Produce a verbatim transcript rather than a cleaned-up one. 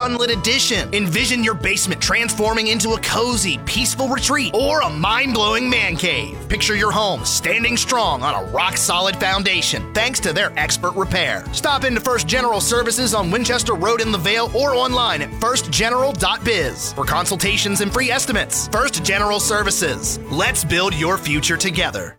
sunlit addition. Envision your basement transforming into a cozy, peaceful retreat or a mind-blowing man cave. Picture your home standing strong on a rock-solid foundation thanks to their expert repair. Stop into First General Services on Winchester Road in the Vale or online at first general dot biz for consultations and free estimates. First General Services. Let's build your future together.